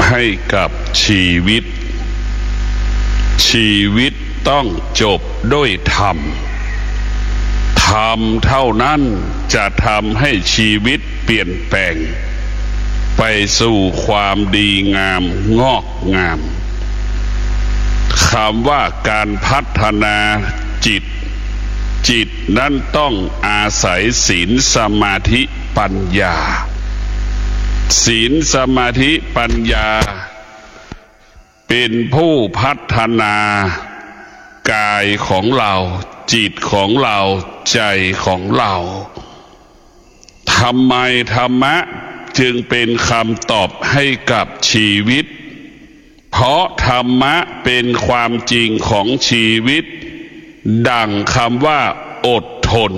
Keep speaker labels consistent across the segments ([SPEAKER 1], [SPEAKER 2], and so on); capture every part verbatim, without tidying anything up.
[SPEAKER 1] ให้กับชีวิตชีวิตต้องจบด้วยธรรมธรรมเท่านั้นจะทำให้ชีวิตเปลี่ยนแปลงไปสู่ความดีงามงอกงามคำว่าการพัฒนาจิตจิตนั้นต้องอาศัยศีลสมาธิปัญญาศีลสมาธิปัญญาเป็นผู้พัฒนากายของเราจิตของเราใจของเราทำไมธรรมะจึงเป็นคำตอบให้กับชีวิตเพราะธรรมะเป็นความจริงของชีวิตดังคำว่าอดทน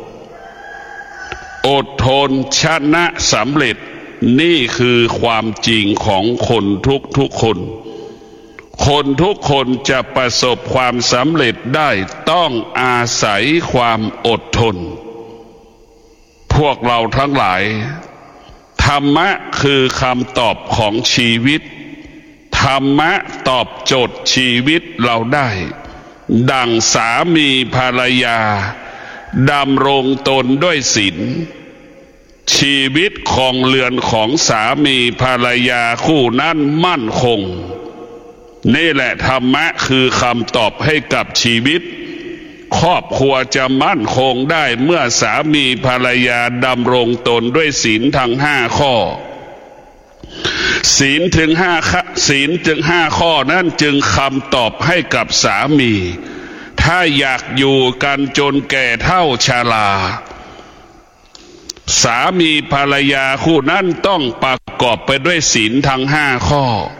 [SPEAKER 1] อดทนชนะสำเร็จนี่คือความจริงของคนทุกทุกคนคนทุกคนจะประสบความสำเร็จได้ต้องอาศัยความอดทนพวกเราทั้งหลายธรรมะคือคำตอบของชีวิตธรรมะตอบโจทย์ชีวิตเราได้ดังสามีภรรยาดำรงตนด้วยศีลชีวิตของเรือนของสามีภรรยาคู่นั้นมั่นคงนี่แหละธรรมะคือคำตอบให้กับชีวิตครอบครัวจะมั่นคงได้เมื่อสามีภรรยาดำรงตนด้วยศีลทั้งห้าข้อศีลถึงห้าศีลถึงห้าข้อนั้นจึงคำตอบให้กับสามีถ้าอยากอยู่กันจนแก่เฒ่าชราสามีภรรยาคู่นั้นต้องประกอบไปด้วยศีลทั้งห้าข้อ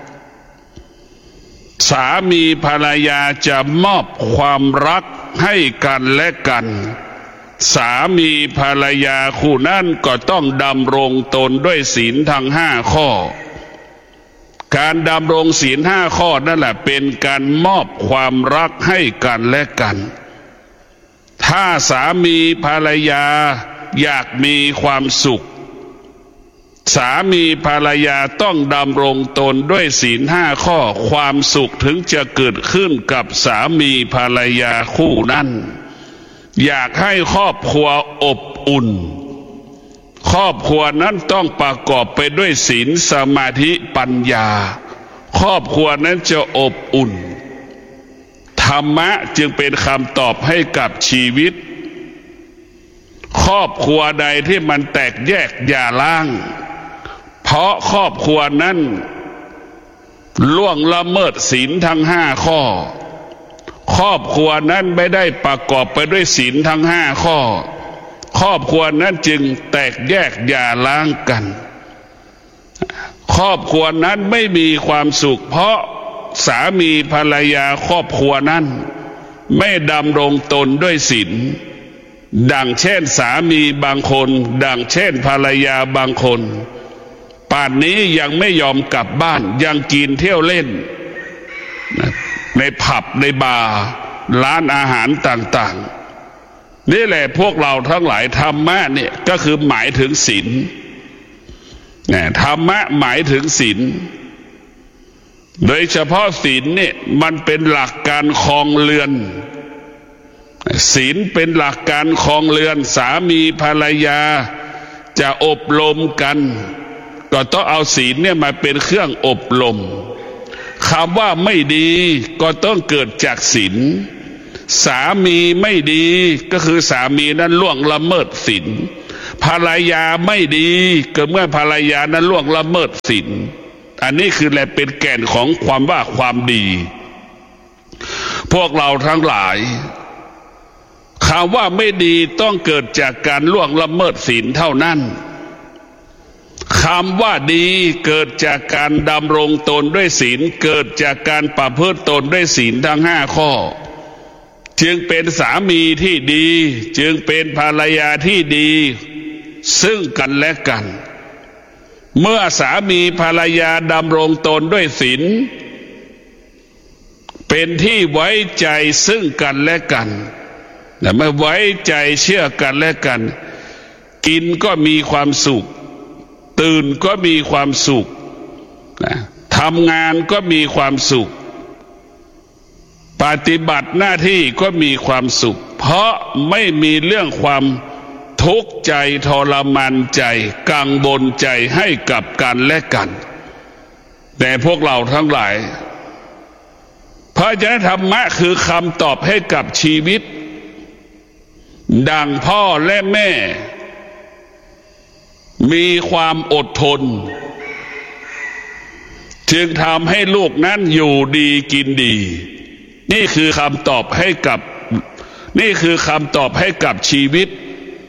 [SPEAKER 1] สามีภรรยาจะมอบความรักให้กันและกันสามีภรรยาคู่นั้นก็ต้องดำรงตนด้วยศีลทั้งห้าข้อการดำรงศีลห้าข้อนั่นแหละเป็นการมอบความรักให้กันและกันถ้าสามีภรรยาอยากมีความสุขสามีภรรยาต้องดำรงตนด้วยศีลห้าข้อความสุขถึงจะเกิดขึ้นกับสามีภรรยาคู่นั้นอยากให้ครอบครัวอบอุ่นครอบครัวนั้นต้องประกอบไปด้วยศีลสมาธิปัญญาครอบครัวนั้นจะอบอุ่นธรรมะจึงเป็นคำตอบให้กับชีวิตครอบครัวใดที่มันแตกแยกอย่าล้างเพราะครอบครัวนั้นล่วงละเมิดศีลทั้งห้าข้อครอบครัวนั้นไม่ได้ประกอบไปด้วยศีลทั้งห้าข้อครอบครัวนั้นจึงแตกแยกอย่าล้างกันครอบครัวนั้นไม่มีความสุขเพราะสามีภรรยาครอบครัวนั้นไม่ดำรงตนด้วยศีลดังเช่นสามีบางคนดังเช่นภรรยาบางคนป่านนี้ยังไม่ยอมกลับบ้านยังกินเที่ยวเล่นในผับในบาร์ร้านอาหารต่างๆนี่แหละพวกเราทั้งหลายธรรมะเนี่ยก็คือหมายถึงศีลเนี่ยธรรมะหมายถึงศีลโดยเฉพาะศีลเนี่ยมันเป็นหลักการครองเรือนศีลเป็นหลักการครองเรือนสามีภรรยาจะอบรมกันก็ต้องเอาศีลเนี่ยมาเป็นเครื่องอบรมคำว่าไม่ดีก็ต้องเกิดจากศีลสามีไม่ดีก็คือสามีนั้นล่วงละเมิดศีลภรรยาไม่ดีก็เมื่อภรรยานั้นล่วงละเมิดศีลอันนี้คือแหละเป็นแก่นของความว่าความดีพวกเราทั้งหลายคำว่าไม่ดีต้องเกิดจากการล่วงละเมิดศีลเท่านั้นคำว่าดีเกิดจากการดำรงตนด้วยศีลเกิดจากการประพฤติตนด้วยศีลทั้งห้าข้อจึงเป็นสามีที่ดีจึงเป็นภรรยาที่ดีซึ่งกันและกันเมื่อสามีภรรยาดำรงตนด้วยศีลเป็นที่ไว้ใจซึ่งกันและกันแต่เมื่อไว้ใจเชื่อกันและกันกินก็มีความสุขตื่นก็มีความสุขททำงานก็มีความสุขปฏิบัติหน้าที่ก็มีความสุขเพราะไม่มีเรื่องความทุกข์ใจทรมานใจกังวลใจให้กับกันและกันแต่พวกเราทั้งหลายพระเจ้าธรรมะคือคำตอบให้กับชีวิตดังพ่อและแม่มีความอดทนจึงทำให้ลูกนั้นอยู่ดีกินดีนี่คือคำตอบให้กับนี่คือคำตอบให้กับชีวิต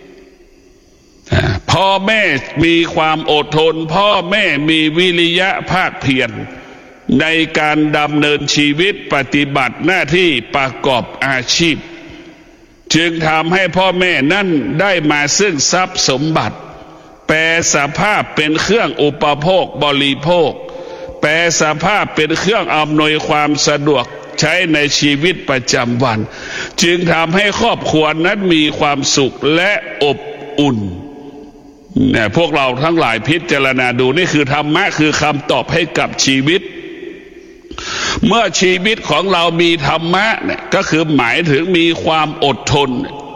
[SPEAKER 1] พ่อแม่มีความอดทนพ่อแม่มีวิริยะภาคเพียรในการดำเนินชีวิตปฏิบัติหน้าที่ประกอบอาชีพจึงทำให้พ่อแม่นั้นได้มาซึ่งทรัพย์สมบัติแปลสภาพเป็นเครื่องอุปโภคบริโภคแปลสภาพเป็นเครื่องอำนวยความสะดวกใช้ในชีวิตประจำวันจึงทำให้ครอบครัวนั้นมีความสุขและอบอุ่นเนี่ยพวกเราทั้งหลายพิจารณาดูนี่คือธรรมะคือคำตอบให้กับชีวิตเมื่อชีวิตของเรามีธรรมะเนี่ยก็คือหมายถึงมีความอดทน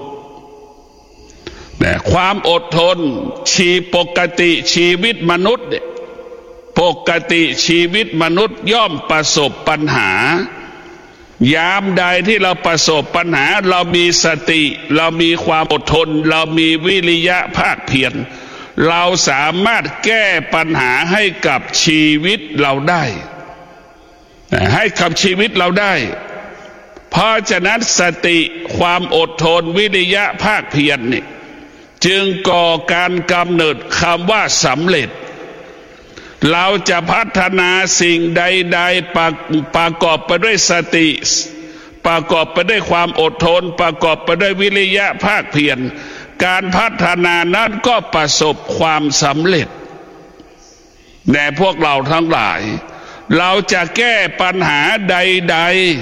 [SPEAKER 1] เนี่ยความอดทนชีปกติชีวิตมนุษย์เนี่ยปกติชีวิตมนุษย์ย่อมประสบปัญหายามใดที่เราประสบปัญหาเรามีสติเรามีความอดทนเรามีวิริยะภาคเพียรเราสามารถแก้ปัญหาให้กับชีวิตเราได้ให้กับชีวิตเราได้เพราะฉะนั้นสติความอดทนวิริยะภาคเพียรนี่จึงก่อการกำเนิดคำว่าสำเร็จเราจะพัฒนาสิ่งใดๆประประกอบไปด้วยสติประกอบไปด้วยความอดทนประกอบไปด้วยวิริยะภาคเพียรการพัฒนานั้นก็ประสบความสำเร็จแต่พวกเราทั้งหลายเราจะแก้ปัญหาใด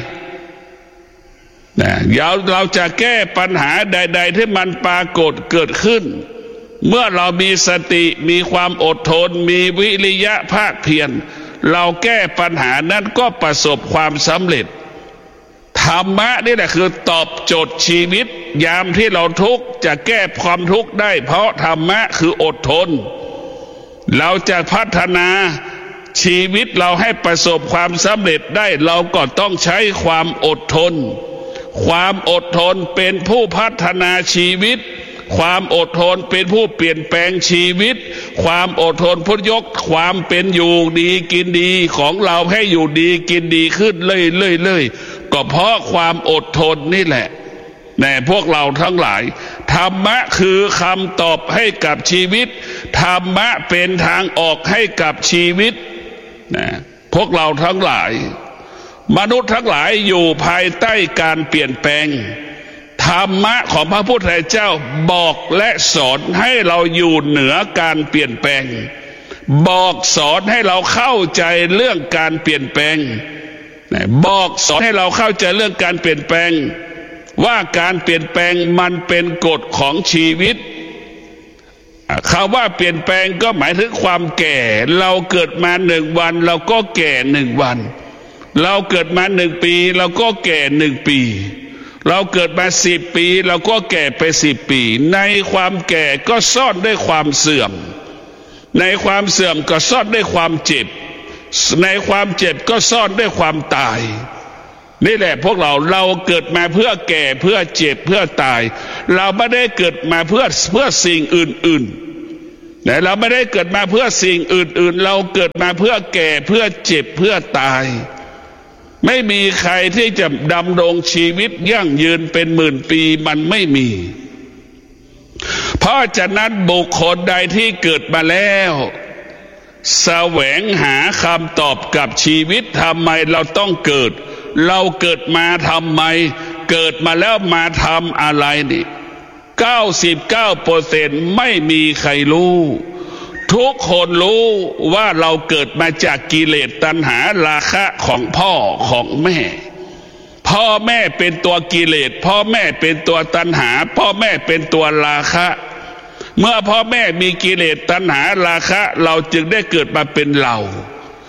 [SPEAKER 1] ๆนะเราจะแก้ปัญหาใดๆที่มันปรากฏเกิดขึ้นเมื่อเรามีสติมีความอดทนมีวิริยะภาคเพียรเราแก้ปัญหานั้นก็ประสบความสำเร็จธรรมะนี่แหละคือตอบโจทย์ชีวิตยามที่เราทุกข์จะแก้ความทุกข์ได้เพราะธรรมะคืออดทนเราจะพัฒนาชีวิตเราให้ประสบความสำเร็จได้เราก็ต้องใช้ความอดทนความอดทนเป็นผู้พัฒนาชีวิตความอดทนเป็นผู้เปลี่ยนแปลงชีวิตความอดทนพุทธยกความเป็นอยู่ดีกินดีของเราให้อยู่ดีกินดีขึ้นเรื่อยๆๆก็เพราะความอดทนนี่แหละแต่พวกเราทั้งหลายธรรมะคือคำตอบให้กับชีวิตธรรมะเป็นทางออกให้กับชีวิตนะพวกเราทั้งหลายมนุษย์ทั้งหลายอยู่ภายใต้การเปลี่ยนแปลงธรรมะของพระพุทธเจ้าบอกและสอนให้เราอยู่เหนือการเปลี่ยนแปลงบอกสอนให้เราเข้าใจเรื่องการเปลี่ยนแปลงบอกสอนให้เราเข้าใจเรื่องการเปลี่ยนแปลงว่าการเปลี่ยนแปลงมันเป็นกฎของชีวิตคำว่าเปลี่ยนแปลงก็หมายถึงความแก่เราเกิดมาหนึ่งวันเราก็แก่หนึ่งวันเราเกิดมาหนึ่งปีเราก็แก่หนึ่งปีเราเกิดมาสิบปีเราก็แก่ไปสิบปีในความแก่ก็ซ่อนด้วยความเสื่อมในความเสื่อมก็ซ่อนด้วยความเจ็บในความเจ็บก็ซ่อนด้วยความตายนี่แหละพวกเราเราเกิดมาเพื่อแก่เพื่อเจ็บเพื่อตายเราไม่ได้เกิดมาเพื่อเพื่อสิ่งอื่นๆแต่เราไม่ได้เกิดมาเพื่อสิ่งอื่นๆเราเกิดมาเพื่อแก่เพื่อเจ็บเพื่อตายไม่มีใครที่จะดำรงชีวิตยั่งยืนเป็นหมื่นปีมันไม่มีเพราะฉะนั้นบุคคลใดที่เกิดมาแล้วแสวงหาคำตอบกับชีวิตทำไมเราต้องเกิดเราเกิดมาทำไมเกิดมาแล้วมาทำอะไรนี่ เก้าสิบเก้าเปอร์เซ็นต์ ไม่มีใครรู้ทุกคนรู้ว่าเราเกิดมาจากกิเลสตัณหาราคะของพ่อของแม่พ่อแม่เป็นตัวกิเลสพ่อแม่เป็นตัวตัณหาพ่อแม่เป็นตัวราคะเมื่อพ่อแม่มีกิเลสตัณหาราคะเราจึงได้เกิดมาเป็นเรา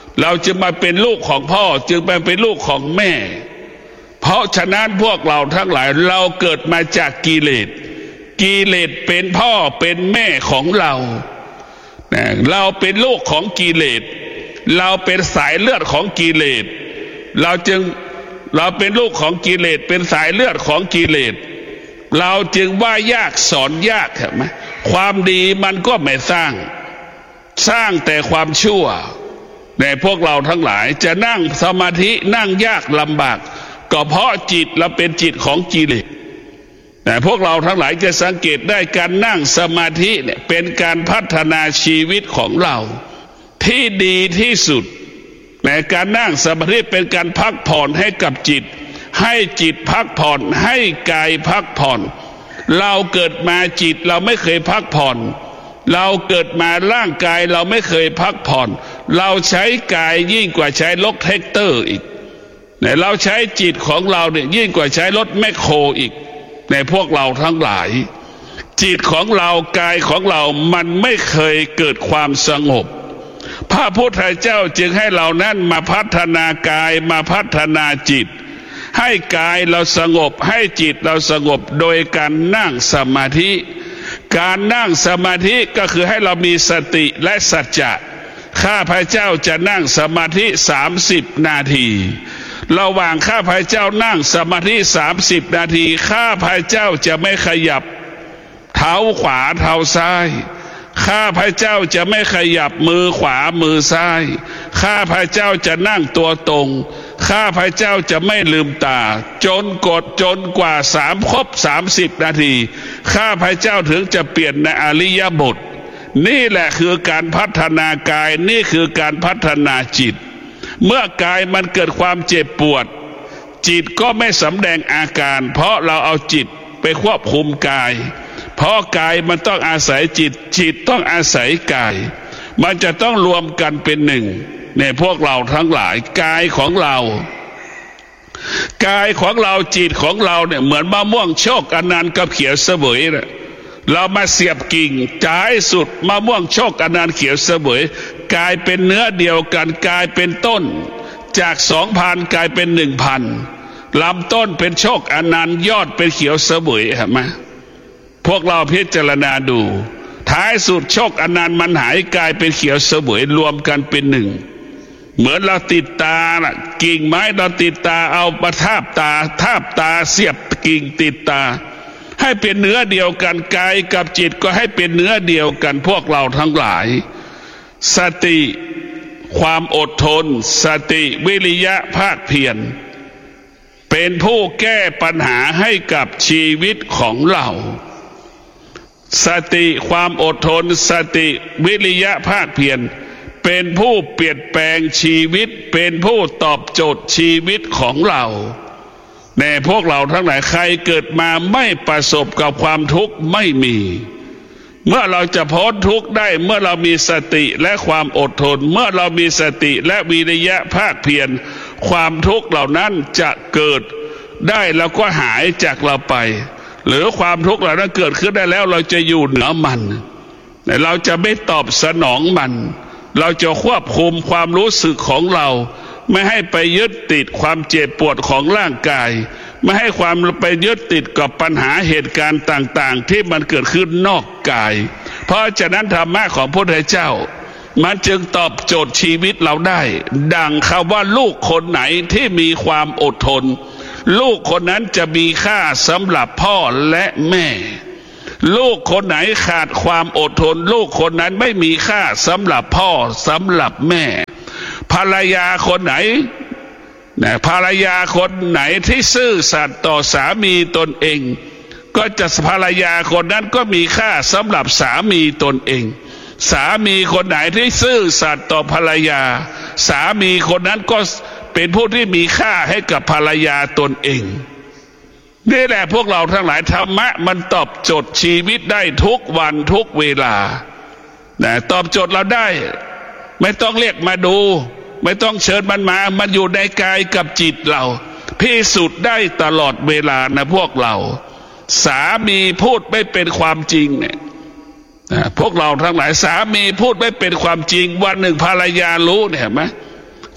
[SPEAKER 1] เราจึงมาเป็นลูกของพ่อจึงไปเป็นลูกของแม่เพราะฉะนั้นพวกเราทั้งหลายเราเกิดมาจากกิเลสกิเลสเป็นพ่อเป็นแม่ของเราเราเป็นลูกของกิเลสเราเป็นสายเลือดของกิเลสเราจึงเราเป็นลูกของกิเลสเป็นสายเลือดของกิเลสเราจึงว่ายากสอนยากใช่ไหมความดีมันก็ไม่สร้างสร้างแต่ความชั่วแต่พวกเราทั้งหลายจะนั่งสมาธินั่งยากลำบากก็เพราะจิตเราเป็นจิตของกิเลสแต่พวกเราทั้งหลายจะสังเกตได้การนั่งสมาธิเนี่ยเป็นการพัฒนาชีวิตของเราที่ดีที่สุดแต่การนั่งสมาธิเป็นการพักผ่อนให้กับจิตให้จิตพักผ่อนให้กายพักผ่อนเราเกิดมาจิตเราไม่เคยพักผ่อนเราเกิดมาร่างกายเราไม่เคยพักผ่อนเราใช้กายยิ่งกว่าใช้รถแท็กเตอร์อีกเนี่ยเราใช้จิตของเราเนี่ยยิ่งกว่าใช้รถแมคโครอีกในพวกเราทั้งหลายจิตของเรากายของเรามันไม่เคยเกิดความสงบพระพุทธเจ้าจึงให้เรานั้นมาพัฒนากายมาพัฒนาจิตให้กายเราสงบให้จิตเราสงบโดยการนั่งสมาธิการนั่งสมาธิก็คือให้เรามีสติและสัจจะข้าพเจ้าจะนั่งสมาธิสามสิบนาทีระหว่างข้าพเจ้านั่งสมาธิสามสิบนาทีข้าพเจ้าจะไม่ขยับเท้าขวาเท้าซ้ายข้าพเจ้าจะไม่ขยับมือขวามือซ้ายข้าพเจ้าจะนั่งตัวตรงข้าพเจ้าจะไม่ลืมตาจนกดจนกว่าสามครบสามสิบนาทีข้าพเจ้าถึงจะเปลี่ยนในอริยบทนี่แหละคือการพัฒนากายนี่คือการพัฒนาจิตเมื่อกายมันเกิดความเจ็บปวดจิตก็ไม่สำแดงอาการเพราะเราเอาจิตไปควบคุมกายเพราะกายมันต้องอาศัยจิตจิตต้องอาศัยกายมันจะต้องรวมกันเป็นหนึ่งเนี่ยพวกเราทั้งหลายกายของเรากายของเราจิตของเราเนี่ยเหมือนมะม่วงโชคอนันต์กับเขียวเสวยนะเรามาเสียบกิ่งจ่ายสุดมะม่วงโชคอนันต์เขียวเสวยกลายเป็นเนื้อเดียวกันกลายเป็นต้นจากสองพันกลายเป็นหนึ่งพันลำต้นเป็นโชคอนันต์ยอดเป็นเขียวเสวยเห็นไหมพวกเราพิจารณาดูท้ายสุดโชคอนันต์มันหายกลายเป็นเขียวเสวยรวมกันเป็นหนึ่งเหมือนเราติดตาล่ะกิ่งไม้เราติดตาเอามาทาบตาทาบตาเสียบกิ่งติดตาให้เป็นเนื้อเดียวกันกายกับจิตก็ให้เป็นเนื้อเดียวกันพวกเราทั้งหลายสติความอดทนสติวิริยะภาคเพียรเป็นผู้แก้ปัญหาให้กับชีวิตของเราสติความอดทนสติวิริยะภาคเพียรเป็นผู้เปลี่ยนแปลงชีวิตเป็นผู้ตอบโจทย์ชีวิตของเราแน่พวกเราทั้งหลายใครเกิดมาไม่ประสบกับความทุกข์ไม่มีเมื่อเราจะพ้นทุกข์ได้เมื่อเรามีสติและความอดทนเมื่อเรามีสติและวิริยะภาคเพียรความทุกข์เหล่านั้นจะเกิดได้แล้วก็หายจากเราไปหรือความทุกข์เหล่านั้นเกิดขึ้นได้แล้วเราจะอยู่เหนือมันแต่เราจะไม่ตอบสนองมันเราจะควบคุมความรู้สึกของเราไม่ให้ไปยึดติดความเจ็บปวดของร่างกายไม่ให้ความไปยึดติดกับปัญหาเหตุการณ์ต่างๆที่มันเกิดขึ้นนอกกายเพราะฉะนั้นธรรมะของพระพุทธเจ้ามันจึงตอบโจทย์ชีวิตเราได้ดังคำว่าลูกคนไหนที่มีความอดทนลูกคนนั้นจะมีค่าสำหรับพ่อและแม่ลูกคนไหนขาดความอดทนลูกคนนั้นไม่มีค่าสำหรับพ่อสำหรับแม่ภรรยาคนไหนนะภรรยาคนไหนที่ซื่อสัตย์ต่อสามีตนเองก็จะภรรยาคนนั้นก็มีค่าสำหรับสามีตนเองสามีคนไหนที่ซื่อสัตย์ต่อภรรยาสามีคนนั้นก็เป็นผู้ที่มีค่าให้กับภรรยาตนเองนี่แหละพวกเราทั้งหลายธรรมะมันตอบโจทย์ชีวิตได้ทุกวันทุกเวลานะตอบโจทย์เราได้ไม่ต้องเรียกมาดูไม่ต้องเชิญมันมามันอยู่ในกายกับจิตเราพิสูจน์ได้ตลอดเวลานะพวกเราสามีพูดไม่เป็นความจริงเนี่ยพวกเราทั้งหลายสามีพูดไม่เป็นความจริงวันหนึ่งภรรยารู้เนี่ยเห็นไหม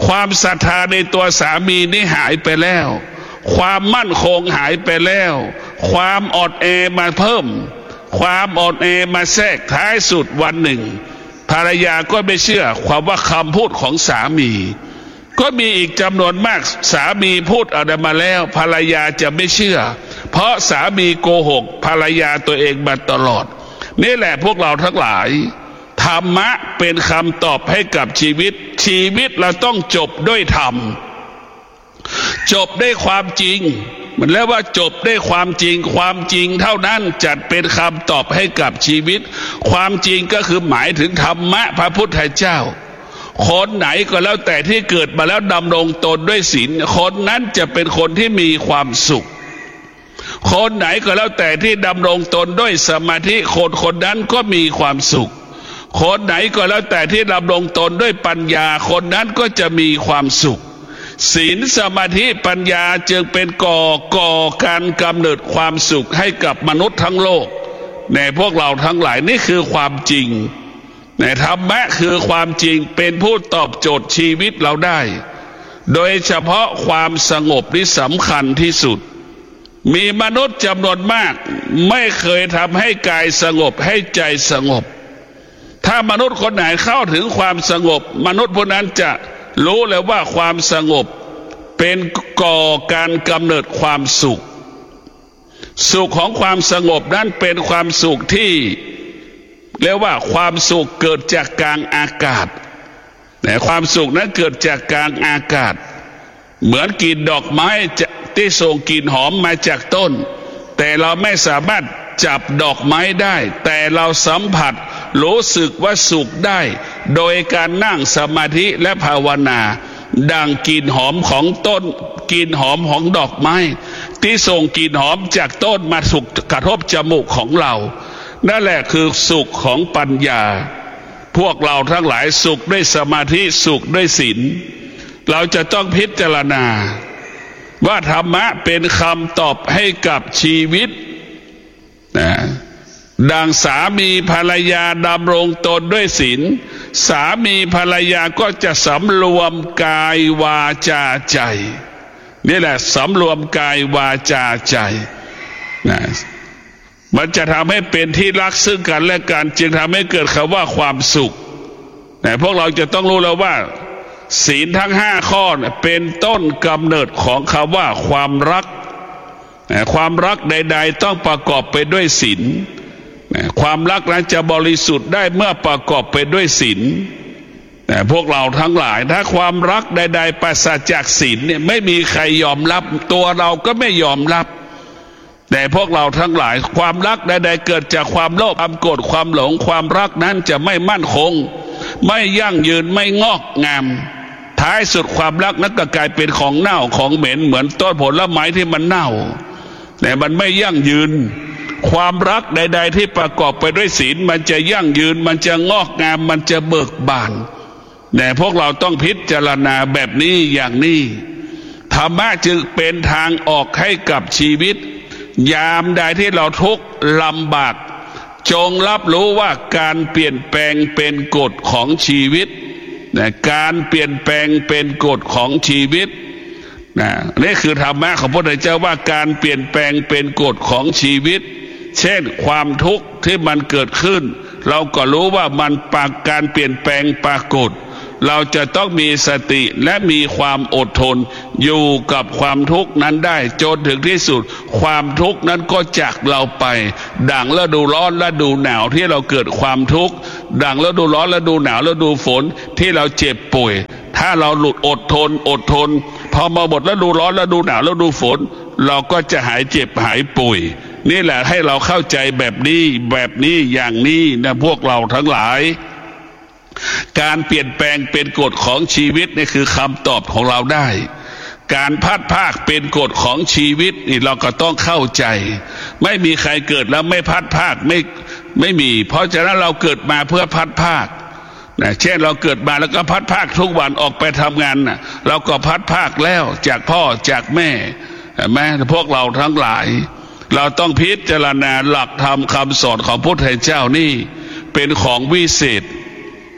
[SPEAKER 1] ความศรัทธาในตัวสามีนี่หายไปแล้วความมั่นคงหายไปแล้วความอดแอมาเพิ่มความอดแอมาแทรกท้ายสุดวันหนึ่งภรรยาก็ไม่เชื่อความว่าคำพูดของสามีก็มีอีกจำนวนมากสามีพูดอะไรมาแล้วภรรยาจะไม่เชื่อเพราะสามีโกหกภรรยาตัวเองมาตลอดนี่แหละพวกเราทั้งหลายธรรมะเป็นคำตอบให้กับชีวิตชีวิตเราต้องจบด้วยธรรมจบด้วยความจริงมันแล้วว่าจบด้วยความจริงความจริงเท่านั้นจัดเป็นคำตอบให้กับชีวิตความจริงก็คือหมายถึงธรรมะพระพุทธเจ้าคนไหนก็แล้วแต่ที่เกิดมาแล้วดำรงตนด้วยศีลคนนั้นจะเป็นคนที่มีความสุขคนไหนก็แล้วแต่ที่ดำรงตนด้วยสมาธิคนคนนั้นก็มีความสุขคนไหนก็แล้วแต่ที่ดำรงตนด้วยปัญญาคนนั้นก็จะมีความสุขศีลสมาธิปัญญาจึงเป็นก่อก่อการกำเนิดความสุขให้กับมนุษย์ทั้งโลกในพวกเราทั้งหลายนี่คือความจริงในธรรมะคือความจริงเป็นผู้ตอบโจทย์ชีวิตเราได้โดยเฉพาะความสงบที่สำคัญที่สุดมีมนุษย์จำนวนมากไม่เคยทำให้กายสงบให้ใจสงบถ้ามนุษย์คนไหนเข้าถึงความสงบมนุษย์ผู้นั้นจะรู้เลยว่าความสงบเป็นก่อการกำเนิดความสุขสุขของความสงบนั้นเป็นความสุขที่เรียกว่าความสุขเกิดจากกลางอากาศแต่ความสุขนั้นเกิดจากกลางอากาศเหมือนกลิ่นดอกไม้ที่ส่งกลิ่นหอมมาจากต้นแต่เราไม่สามารถจับดอกไม้ได้แต่เราสัมผัสรู้สึกว่าสุขได้โดยการนั่งสมาธิและภาวนาดังกลิ่นหอมของต้นกลิ่นหอมของดอกไม้ที่ส่งกลิ่นหอมจากต้นมาสุกกระทบจมูกของเรานั่นแหละคือสุขของปัญญาพวกเราทั้งหลายสุขด้วยสมาธิสุขด้วยศีลเราจะต้องพิจารณาว่าธรรมะเป็นคำตอบให้กับชีวิตนะดังสามีภรรยาดำรงตนด้วยศีลสามีภรรยาก็จะสำรวมกายวาจาใจนี่แหละสำรวมกายวาจาใจนะมันจะทำให้เป็นที่รักซึ่งกันและกันจึงทำให้เกิดคำว่าความสุขแต่พวกเราจะต้องรู้แล้วว่าศีลทั้งห้าข้อเป็นต้นกำเนิดของคำว่าความรักความรักใดๆต้องประกอบไปด้วยศีลความรักนั้นจะบริสุทธิ์ได้เมื่อประกอบไปด้วยศีลแต่พวกเราทั้งหลายถ้าความรักใดๆปราศจากศีลเนี่ยไม่มีใครยอมรับตัวเราก็ไม่ยอมรับแต่พวกเราทั้งหลายความรักใดๆเกิดจากความโลภความโกรธความหลงความรักนั้นจะไม่มั่นคงไม่ยั่งยืนไม่งอกงามท้ายสุดความรักนั้นก็กลายเป็นของเน่าของเหม็นเหมือนต้นผลไม้ที่มันเน่าแต่มันไม่ยั่งยืนความรักใดๆที่ประกอบไปด้วยศีลมันจะยั่งยืนมันจะงอกงามมันจะเบิกบานแต่พวกเราต้องพิจารณาแบบนี้อย่างนี้ธรรมะจึงเป็นทางออกให้กับชีวิตยามใดที่เราทุกข์ลำบากจงรับรู้ว่าการเปลี่ยนแปลงเป็นกฎของชีวิตนะการเปลี่ยนแปลงเป็นกฎของชีวิตนะนี่คือธรรมะของพระพุทธเจ้าว่าการเปลี่ยนแปลงเป็นกฎของชีวิตเช่นความทุกข์ที่มันเกิดขึ้นเราก็รู้ว่ามันปากการเปลี่ยนแปลงปรากฏเราจะต้องมีสติและมีความอดทนอยู่กับความทุกข์นั้นได้จนถึงที่สุดความทุกข์นั้นก็จากเราไปดังฤดูร้อนฤดูหนาวที่เราเกิดความทุกข์ดังฤดูร้อนฤดูหนาวฤดูฝนที่เราเจ็บป่วยถ้าเราหลุดอดทนอดทนพอมาหมดฤดูร้อนฤดูหนาวฤดูฝนเราก็จะหายเจ็บหายป่วยนี่แหละให้เราเข้าใจแบบนี้แบบนี้อย่างนี้นะพวกเราทั้งหลายการเปลี่ยนแปลงเป็นกฎของชีวิตนี่คือคำตอบของเราได้การพัดภาคเป็นกฎของชีวิตนี่เราก็ต้องเข้าใจไม่มีใครเกิดแล้วไม่พัดภาคไม่ไม่มีเพราะฉะนั้นเราเกิดมาเพื่อพัดภาคนะเช่นเราเกิดมาแล้วก็พัดภาคทุกวันออกไปทำงานนะเราก็พัดภาคแล้วจากพ่อจากแม่แม่พวกเราทั้งหลายเราต้องพิจารณาหลักธรรมคำสอนของพระพุทธเจ้านี่เป็นของวิเศษ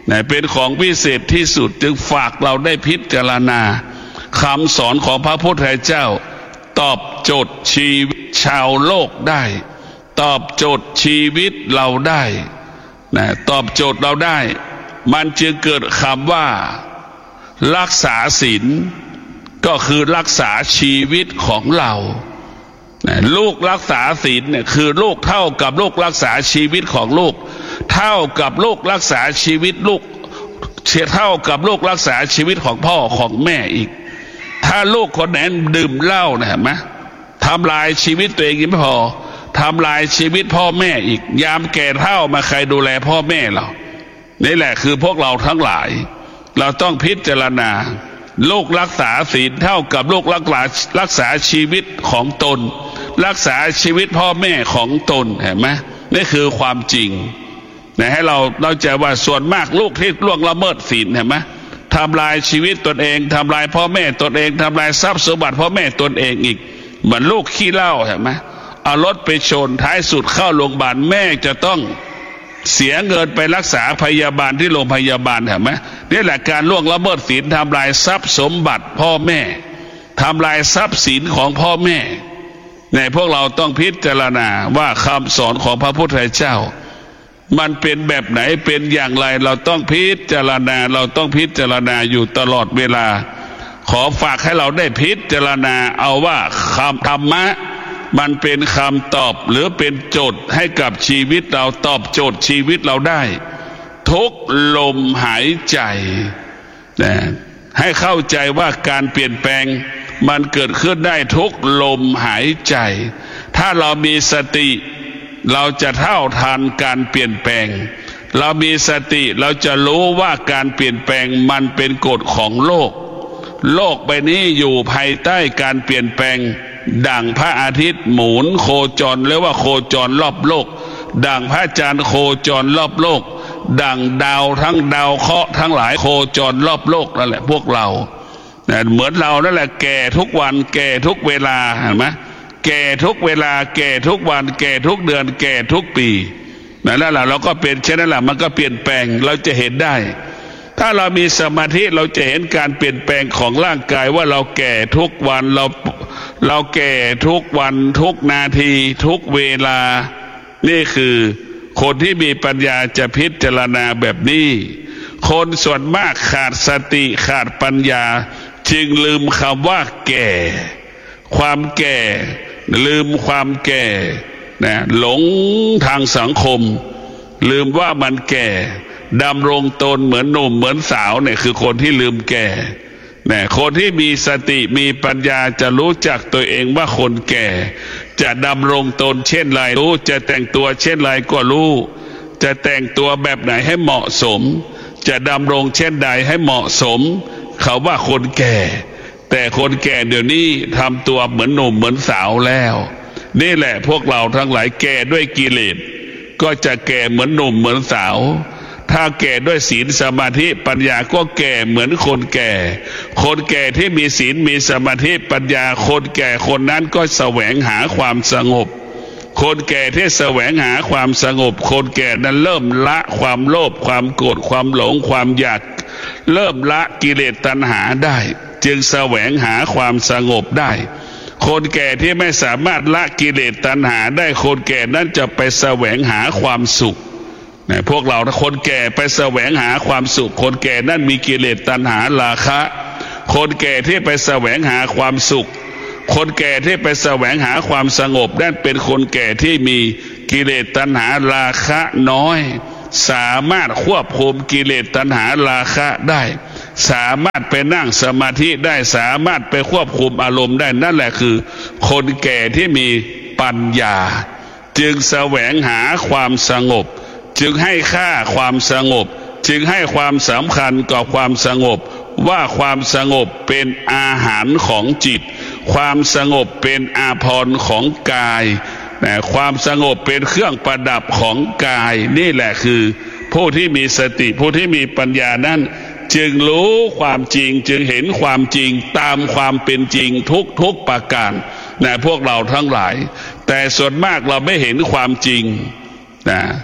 [SPEAKER 1] นะเป็นของพิเศษที่สุดจึงฝากเราได้พิจารณาคำสอนของพระพุทธเจ้าตอบโจทย์ชีวิตชาวโลกได้ตอบโจทย์ชีวิตเราได้นะตอบโจทย์เราได้มันจึงเกิดคำว่ารักษาศีลก็คือรักษาชีวิตของเรานะลูกรักษาศีลเนี่ยคือลูกเท่ากับลูกรักษาชีวิตของลูกเท่ากับลูกรักษาชีวิตลูกเท่ากับลูกรักษาชีวิตของพ่อของแม่อีกถ้าลูกคนไหนดื่มเหล้านะเห็นไหมทำลายชีวิตตัวเองยังไม่พอทำลายชีวิตพ่อแม่อีกยามแก่เฒ่ามาใครดูแลพ่อแม่เรานี่แหละคือพวกเราทั้งหลายเราต้องพิจารณาลูกรักษาศีลเท่ากับลูกรักษารักษาชีวิตของตนรักษาชีวิตพ่อแม่ของตนเห็นไหมนี่คือความจริงนะให้เราเราจะว่าส่วนมากลูกที่ล่วงละเมิดศีลเห็นไหมทำลายชีวิตตนเองทำลายพ่อแม่ตนเองทำลายทรัพย์สมบัติพ่อแม่ตนเองอีกเหมือนลูกขี้เหล้าเห็นไหมเอารถไปชนท้ายสุดเข้าโรงพยาบาลแม่จะต้องเสียเงินไปรักษาพยาบาลที่โรงพยาบาลเห็นไหมนี่แหละการล่วงละเมิดศีลทำลายทรัพย์สมบัติพ่อแม่ทำลายทรัพย์สินของพ่อแม่ในพวกเราต้องพิจารณาว่าคำสอนของพระพุทธเจ้ามันเป็นแบบไหนเป็นอย่างไรเราต้องพิจารณาเราต้องพิจารณาอยู่ตลอดเวลาขอฝากให้เราได้พิจารณาเอาว่าคำธรรมะมันเป็นคำตอบหรือเป็นโจทย์ให้กับชีวิตเราตอบโจทย์ชีวิตเราได้ทุกลมหายใจนะให้เข้าใจว่าการเปลี่ยนแปลงมันเกิดขึ้นได้ทุกลมหายใจถ้าเรามีสติเราจะเท่าทันการเปลี่ยนแปลงเรามีสติเราจะรู้ว่าการเปลี่ยนแปลงมันเป็นกฎของโลกโลกใบนี้อยู่ภายใต้การเปลี่ยนแปลงดั่งพระอาทิตย์หมุนโคจรเรียกว่าโคจรรอบโลกดั่งพระจันทร์โคจรรอบโลกดั่งดาวทั้งดาวเคราะห์ทั้งหลายโคจรรอบโลกนั่นแหละพวกเราเหมือนเรานั่นแหละแก่ทุกวันแก่ทุกเวลาเห็นไหมแก่ทุกเวลาแก่ทุกวันแก่ทุกเดือนแก่ทุกปีนั่นแหละเราก็เป็นเช่นนั้นแหละมันก็เปลี่ยนแปลงเราจะเห็นได้ถ้าเรามีสมาธิเราจะเห็นการเปลี่ยนแปลงของร่างกายว่าเราแก่ทุกวันเราเราแก่ทุกวันทุกนาทีทุกเวลานี่คือคนที่มีปัญญาจะพิจารณาแบบนี้คนส่วนมากขาดสติขาดปัญญาจึงลืมคำว่าแก่ความแก่ลืมความแก่นะหลงทางสังคมลืมว่ามันแก่ดำรงตนเหมือนหนุ่มเหมือนสาวเนี่ยคือคนที่ลืมแก่เนี่ยคนที่มีสติมีปัญญาจะรู้จักตัวเองว่าคนแก่จะดำรงตนเช่นไรรู้จะแต่งตัวเช่นไรก็รู้จะแต่งตัวแบบไหนให้เหมาะสมจะดำรงเช่นใดให้เหมาะสมเขาว่าคนแก่แต่คนแก่เดี๋ยวนี้ทำตัวเหมือนหนุ่มเหมือนสาวแล้วนี่แหละพวกเราทั้งหลายแก่ด้วยกิเลสก็จะแก่เหมือนหนุ่มเหมือนสาวถ้าแก่ด้วยศีลสมาธิปัญญาก็แก่เหมือนคนแก่คนแก่ที่มีศีลมีสมาธิปัญญาคนแก่คนนั้นก็แสวงหาความสงบคนแก่ที่แสวงหาความสงบคนแก่นั้นเริ่มละความโลภความโกรธความหลงความอยากเริ่มละกิเลสตัณหาได้จึงแสวงหาความสงบได้คนแก่ที่ไม่สามารถละกิเลสตัณหาได้คนแก่นั้นจะไปแสวงหาความสุขเนี่ยพวกเราถ้าคนแก่ไปแสวงหาความสุขคนแก่นั้นมีกิเลสตัณหาราคะคนแก่ที่ไปแสวงหาความสุขคนแก่ที่ไปแสวงหาความสงบนั่นเป็นคนแก่ที่มีกิเลสตัณหาราคะน้อยสามารถควบคุมกิเลสตัณหาราคะได้สามารถไปนั่งสมาธิได้สามารถไปควบคุมอารมณ์ได้นั่นแหละคือคนแก่ที่มีปัญญาจึงแสวงหาความสงบจึงให้ค่าความสงบจึงให้ความสำคัญกับความสงบว่าความสงบเป็นอาหารของจิตความสงบเป็นอาภรณ์ของกายแต่ความสงบเป็นเครื่องประดับของกายนี่แหละคือผู้ที่มีสติผู้ที่มีปัญญานั้นจึงรู้ความจริงจึงเห็นความจริงตามความเป็นจริงทุกทุกประการนะพวกเราทั้งหลายแต่ส่วนมากเราไม่เห็นความจริงนะ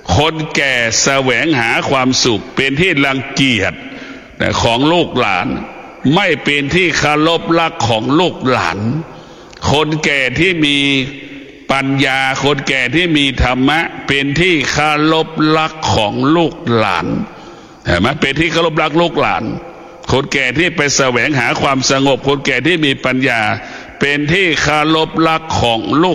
[SPEAKER 1] คนแก่แสวงหาความสุขเป็นที่รังเกียจของลูกหลานไม่เป็นที่เคารพรักของลูกหลานคนแก่ที่มีปัญญาคนแก่ที่มีธรรมะเป็นที่เคารพรักของลูกหลานเห็นไหมเป็นที่เคารพรักลูกหลานคนแก่ที่ไปแสวงหาความสงบคนแก่ที่มีปัญญาเป็นที่เคารพรักของลู